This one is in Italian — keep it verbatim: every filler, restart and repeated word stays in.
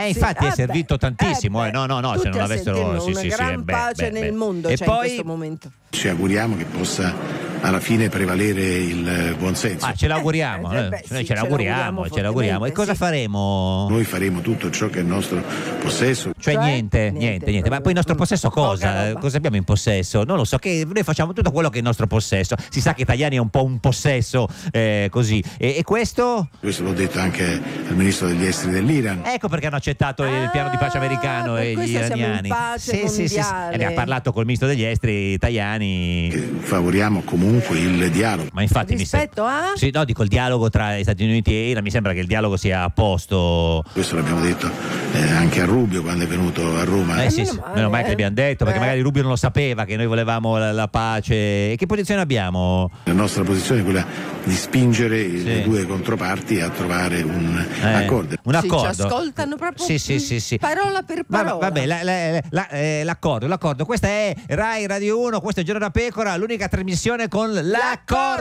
Eh, infatti Sì, è ah, servito beh, tantissimo, eh, eh, no, no, no, se tutti non a avessero sentirlo, sì, una sì, sì, gran eh, beh, pace beh, nel beh. mondo E c'è in poi questo momento. Ci auguriamo che possa alla fine prevalere il buonsenso. ah, ce l'auguriamo, Eh, eh, eh, beh, noi sì, ce l'auguriamo, ce l'auguriamo. E fortemente, cosa sì. faremo? Noi faremo tutto ciò che è in nostro possesso. Cioè, Cioè? niente, Niente, niente, niente. Ma proprio. poi il nostro Mm, possesso poca cosa? roba. Cosa abbiamo in possesso? Non lo so, che noi facciamo tutto quello che è il nostro possesso. Si sa che Tajani è un po' un possesso, eh, così. E, e questo? Questo l'ho detto anche al ministro degli esteri dell'Iran. Ecco perché hanno accettato il piano di pace Ah, americano per e gli questo siamo in iraniani. pace sì, sì, sì, sì. mondiale. E ne ha parlato col ministro degli esteri Tajani. Che favoriamo comunque il dialogo. Ma infatti mi sembra. Rispetto a? Sì, no, dico il dialogo tra gli Stati Uniti e Iran, mi sembra che il dialogo sia a posto. Questo l'abbiamo detto eh, anche a Rubio quando è venuto a Roma. Eh sì, meno sì, male, meno male che eh. l'abbiamo detto, perché Beh. magari Rubio non lo sapeva che noi volevamo la, la pace. E che posizione abbiamo? La nostra posizione è quella di spingere Sì. le due controparti a trovare un Eh, accordo. Un Sì, ci accordo. ascoltano proprio, Sì, sì, mm, sì, sì. parola per Va- parola. Vabbè, la- la- la- eh, l'accordo, l'accordo. Questa è Rai Radio uno, questo è Giorno da Pecora, l'unica trasmissione con l'accordo.